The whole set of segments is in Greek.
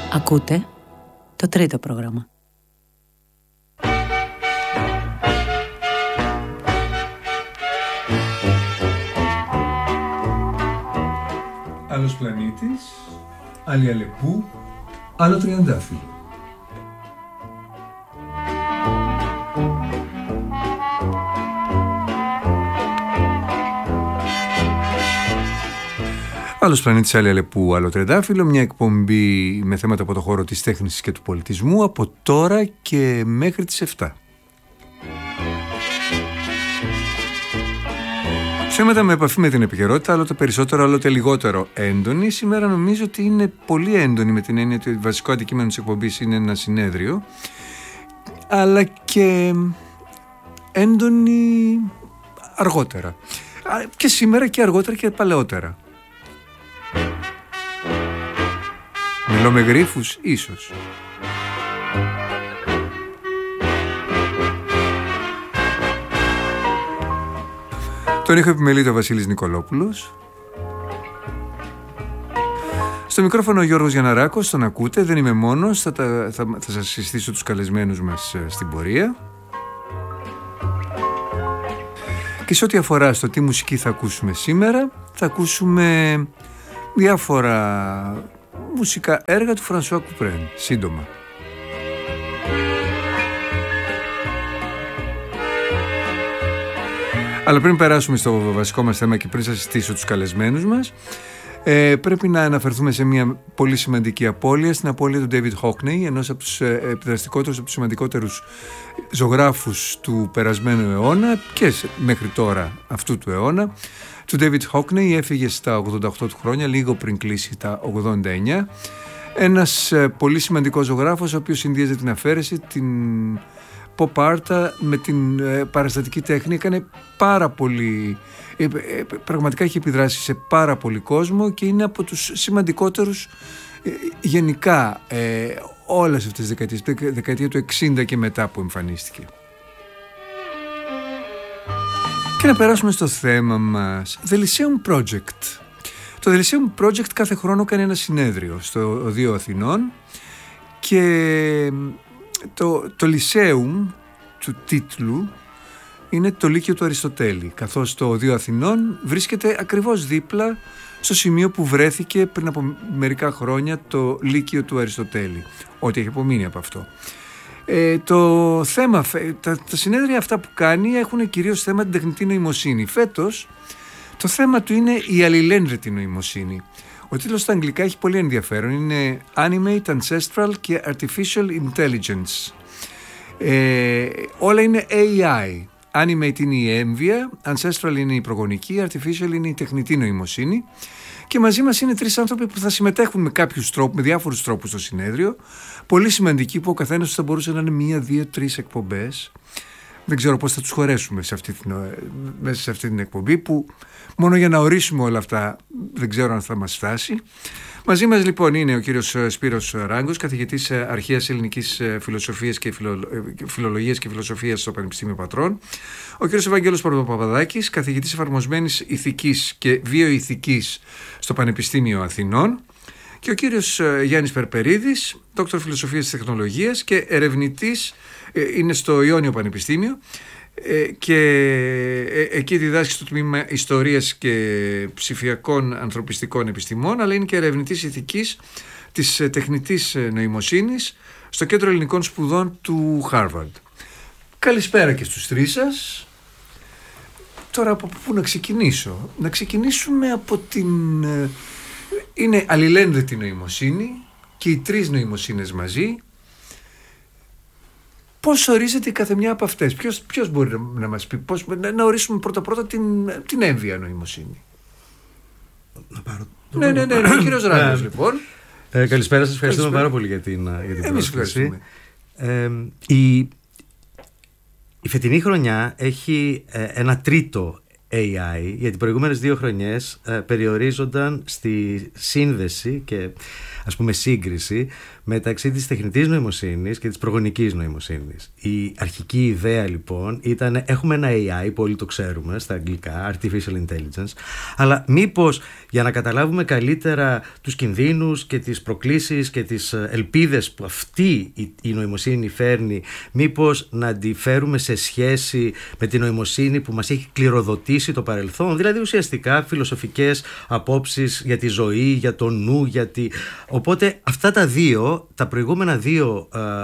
Ακούτε το τρίτο πρόγραμμα. Άλλος πλανήτης, άλλη Αλεπού, άλλο τριαντάφυλλο. Άλλος πλανήτης, άλλη Αλεπού, άλλο τριαντάφυλλο, μια εκπομπή με θέματα από το χώρο της τέχνης και του πολιτισμού από τώρα και μέχρι τις 7. Θέματα με επαφή με την επικαιρότητα, άλλοτε περισσότερο, άλλοτε λιγότερο έντονη. Σήμερα νομίζω ότι είναι πολύ έντονη, με την έννοια ότι το βασικό αντικείμενο της εκπομπής είναι ένα συνέδριο, αλλά και έντονη αργότερα. Και σήμερα και αργότερα και παλαιότερα. Μιλώ με γρίφους, ίσως. Τον ήχο επιμελείται ο Βασίλης Νικολόπουλος. Στο μικρόφωνο ο Γιώργος Γιανναράκος, τον ακούτε, δεν είμαι μόνος, θα σας συστήσω τους καλεσμένους μας στην πορεία. Και σε ό,τι αφορά στο τι μουσική θα ακούσουμε σήμερα, θα ακούσουμε διάφορα μουσικά έργα του Φρανσουά Κουπρέν, σύντομα. Αλλά πριν περάσουμε στο βασικό μας θέμα και πριν σας συστήσω τους καλεσμένους μας, πρέπει να αναφερθούμε σε μια πολύ σημαντική απώλεια, στην απώλεια του David Hockney, ενός από τους επιδραστικότερους, από τους σημαντικότερους ζωγράφους του περασμένου αιώνα και μέχρι τώρα αυτού του αιώνα. Του David Hockney έφυγε στα 88 του χρόνια, λίγο πριν κλείσει τα 89. Ένας πολύ σημαντικός ζωγράφος, ο οποίος συνδύαζε την αφαίρεση, την pop art με την παραστατική τέχνη. Έκανε πάρα πολύ, πραγματικά έχει επιδράσει σε πάρα πολύ κόσμο και είναι από τους σημαντικότερους γενικά όλες αυτές τις δεκαετίες, δεκαετία του 60 και μετά που εμφανίστηκε. Και να περάσουμε στο θέμα μας, The Lyceum Project. Το The Lyceum Project κάθε χρόνο κάνει ένα συνέδριο στο Οδείο Αθηνών και το Lyceum του τίτλου είναι το Λύκειο του Αριστοτέλη, καθώς το Οδείο Αθηνών βρίσκεται ακριβώς δίπλα στο σημείο που βρέθηκε πριν από μερικά χρόνια το Λύκειο του Αριστοτέλη, ό,τι έχει απομείνει από αυτό. Το θέμα, τα συνέδρια αυτά που κάνει έχουν κυρίως θέμα την τεχνητή νοημοσύνη. Φέτος το θέμα του είναι η αλληλένδετη νοημοσύνη. Ο τίτλος στα αγγλικά έχει πολύ ενδιαφέρον, είναι Animate, Ancestral και Artificial Intelligence. Όλα είναι AI. Animate είναι η έμβια, Ancestral είναι η προγονική, Artificial είναι η τεχνητή νοημοσύνη. Και μαζί μας είναι τρεις άνθρωποι που θα συμμετέχουν με κάποιους τρόπους, με διάφορους τρόπους στο συνέδριο. Πολύ σημαντικοί, που ο καθένας θα μπορούσε να είναι 1, 2, 3 εκπομπές. Δεν ξέρω πώς θα τους χωρέσουμε μέσα σε αυτή την εκπομπή, που μόνο για να ορίσουμε όλα αυτά δεν ξέρω αν θα μας φτάσει. Μαζί μας λοιπόν είναι ο κύριος Σπύρος Ράγκος, καθηγητής αρχαίας ελληνικής φιλοσοφίας και φιλολογίας και φιλοσοφίας στο Πανεπιστήμιο Πατρών. Ο κύριος Ευαγγέλος Παπαδάκης, καθηγητής εφαρμοσμένης ηθικής και βιοηθικής στο Πανεπιστήμιο Αθηνών. Και ο κύριος Γιάννης Περπερίδης, δόκτωρ φιλοσοφίας της τεχνολογίας και ερευνητής, είναι στο Ιόνιο Πανεπιστήμιο και εκεί διδάσκει στο τμήμα Ιστορίας και Ψηφιακών Ανθρωπιστικών Επιστημών, αλλά είναι και ερευνητής ηθικής της τεχνητής νοημοσύνης στο Κέντρο Ελληνικών Σπουδών του Χάρβαρντ. Καλησπέρα και στους τρεις σας. Τώρα από πού να ξεκινήσω? Να ξεκινήσουμε από την... Είναι αλληλένδετη νοημοσύνη και οι τρεις νοημοσύνες μαζί. Πώς ορίζεται η κάθε μια από αυτές? Ποιος μπορεί να μας πει? Να ορίσουμε πρώτα την έμβια νοημοσύνη. Να πάρω Ναι, ο κύριος Ράγκος λοιπόν. Καλησπέρα σας, ευχαριστούμε πάρα πολύ για την πρόσκληση. Η φετινή χρονιά έχει ένα τρίτο AI, γιατί οι προηγούμενες 2 χρονιές περιορίζονταν στη σύνδεση και ας πούμε σύγκριση μεταξύ της τεχνητής νοημοσύνης και της προγονικής νοημοσύνης. Η αρχική ιδέα λοιπόν ήταν, έχουμε ένα AI που όλοι το ξέρουμε στα αγγλικά, Artificial Intelligence, αλλά μήπως για να καταλάβουμε καλύτερα τους κινδύνους και τις προκλήσεις και τις ελπίδες που αυτή η νοημοσύνη φέρνει, μήπως να τη φέρουμε σε σχέση με τη νοημοσύνη που μας έχει κληροδοτήσει το παρελθόν, δηλαδή ουσιαστικά φιλοσοφικές απόψεις για τη ζωή, για το νου, Οπότε αυτά τα προηγούμενα 2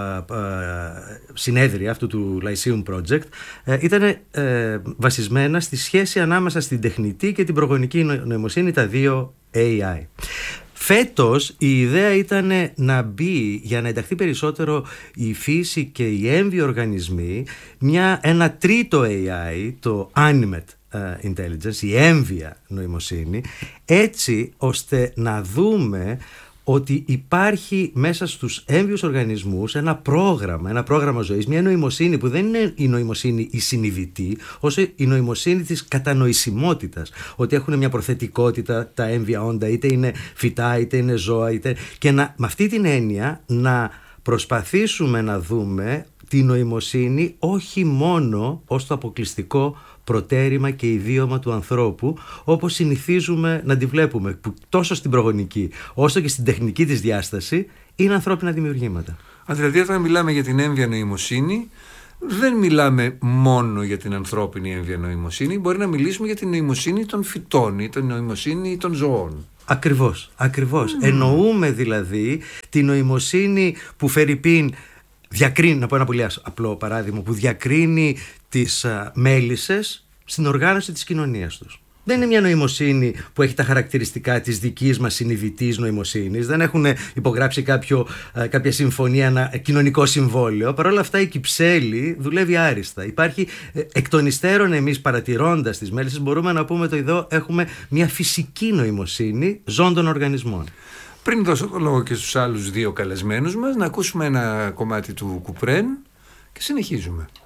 συνέδρια αυτού του Lyceum Project ήταν βασισμένα στη σχέση ανάμεσα στην τεχνητή και την προγονική νοημοσύνη, τα 2 AI. Φέτος η ιδέα ήταν να μπει, για να ενταχθεί περισσότερο η φύση και οι έμβιοι οργανισμοί, ένα τρίτο AI, το Animate Intelligence, η έμβια νοημοσύνη, έτσι ώστε να δούμε ότι υπάρχει μέσα στους έμβιους οργανισμούς ένα πρόγραμμα ζωής, μια νοημοσύνη που δεν είναι η νοημοσύνη η συνειδητή, όσο η νοημοσύνη της κατανοησιμότητας, ότι έχουν μια προθετικότητα τα έμβια όντα, είτε είναι φυτά, είτε είναι ζώα, και με αυτή την έννοια να προσπαθήσουμε να δούμε τη νοημοσύνη όχι μόνο ως το αποκλειστικό προτέρημα και ιδίωμα του ανθρώπου, όπως συνηθίζουμε να τη βλέπουμε, που τόσο στην προγονική όσο και στην τεχνική της διάσταση είναι ανθρώπινα δημιουργήματα. Δηλαδή όταν μιλάμε για την έμβια νοημοσύνη, δεν μιλάμε μόνο για την ανθρώπινη έμβια νοημοσύνη, μπορεί να μιλήσουμε για την νοημοσύνη των φυτών ή την νοημοσύνη των ζώων. Ακριβώς. Εννοούμε δηλαδή τη νοημοσύνη που φερειπίν διακρίνει, να πω ένα πολύ απλό παράδειγμα, που διακρίνει τις μέλισσες στην οργάνωση της κοινωνίας τους. Δεν είναι μια νοημοσύνη που έχει τα χαρακτηριστικά της δικής μας συνειδητής νοημοσύνης. Δεν έχουν υπογράψει κάποια συμφωνία, ένα κοινωνικό συμβόλαιο. Παρ' όλα αυτά η κυψέλη δουλεύει άριστα. Υπάρχει εκ των υστέρων, εμείς παρατηρώντας τις μέλισσες, μπορούμε να πούμε ότι εδώ έχουμε μια φυσική νοημοσύνη ζών των οργανισμών. Πριν δώσω το λόγο και στους άλλους 2 καλεσμένους μας, να ακούσουμε ένα κομμάτι του Κουπρέν και συνεχίζουμε.